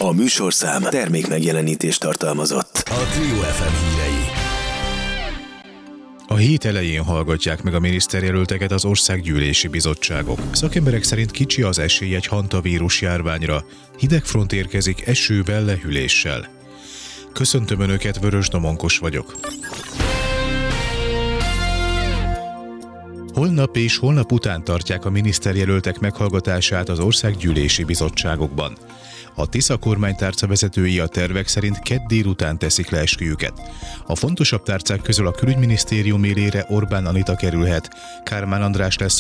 A műsorszám termékmegjelenítést tartalmazott. A Trio FM hírei. A hét elején hallgatják meg a miniszterjelölteket az országgyűlési bizottságok. Szakemberek szerint kicsi az esély egy hantavírus járványra. Hidegfront érkezik esővel, lehűléssel. Köszöntöm Önöket, Vörös Domonkos vagyok. Holnap és holnap után tartják a miniszterjelöltek meghallgatását az országgyűlési bizottságokban. A Tisza kormánytárca vezetői a tervek szerint kedd délután teszik le esküjüket. A fontosabb tárcák közül a külügyminisztérium élére Orbán Anita kerülhet, Kármán András lesz